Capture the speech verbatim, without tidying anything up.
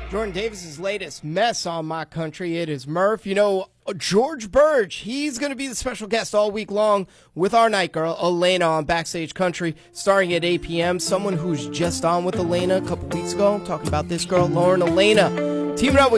Jordan Davis's latest mess on My Country. It is Murph. You know, George Burge, he's going to be the special guest all week long with our night girl, Elena, on Backstage Country, starting at eight p.m. Someone who's just on with Elena a couple weeks ago, talking about this girl, Lauren Elena, teaming up with